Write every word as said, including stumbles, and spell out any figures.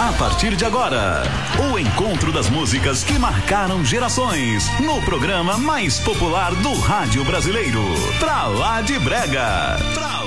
A partir de agora, o encontro das músicas que marcaram gerações no programa mais popular do rádio brasileiro, Pra Lá de Brega. Pra